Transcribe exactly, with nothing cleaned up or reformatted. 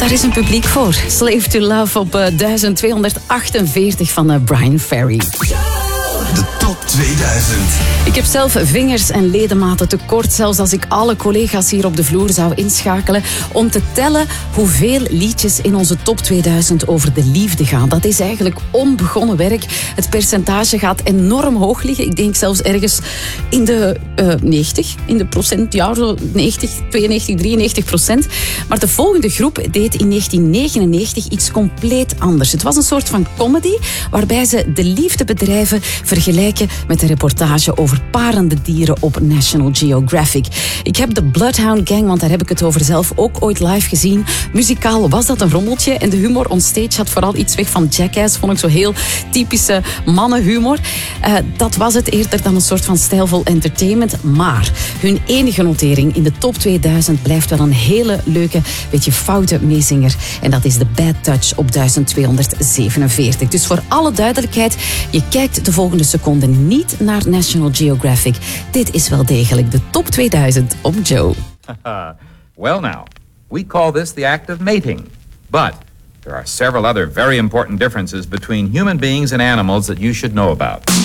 daar is een publiek voor. Slave to Love op uh, duizend tweehonderdachtenveertig van uh, Brian Ferry. De top tweeduizend. Ik heb zelf vingers en ledematen tekort, zelfs als ik alle collega's hier op de vloer zou inschakelen, om te tellen hoeveel liedjes in onze top tweeduizend over de liefde gaan. Dat is eigenlijk onbegonnen werk. Het percentage gaat enorm hoog liggen. Ik denk zelfs ergens in de uh, negentig, in de procent, ja, zo negentig, tweeënnegentig, drieënnegentig procent. Maar de volgende groep deed in negentien negenennegentig iets compleet anders. Het was een soort van comedy waarbij ze de liefde bedrijven vergelijken met een reportage over parende dieren op National Geographic. Ik heb de Bloodhound Gang, want daar heb ik het over zelf, ook ooit live gezien. Muzikaal was dat een rommeltje en de humor onstage had vooral iets weg van Jackass, vond ik zo heel typische mannenhumor. Uh, dat was het eerder dan een soort van stijlvol entertainment, maar hun enige notering in de top tweeduizend blijft wel een hele leuke, beetje foute meezinger en dat is de Bad Touch op duizend tweehonderdzevenenveertig. Dus voor alle duidelijkheid, je kijkt de volgende seconde niet naar National Geographic. Dit is wel degelijk de top tweeduizend op Joe. Well now, we call this the act of mating. But there are several other very important differences between human beings and animals that you should know about.